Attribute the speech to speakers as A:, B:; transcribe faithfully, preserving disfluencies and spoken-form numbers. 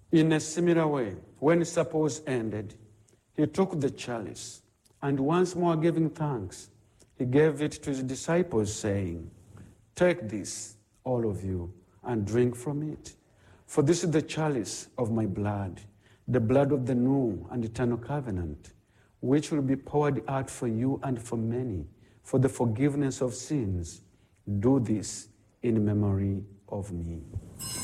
A: In a similar way, when supper was ended, he took the chalice, and once more giving thanks, he gave it to his disciples, saying, "Take this, all of you, and drink from it. For this is the chalice of my blood, the blood of the new and eternal covenant, which will be poured out for you and for many for the forgiveness of sins. Do this in memory of me."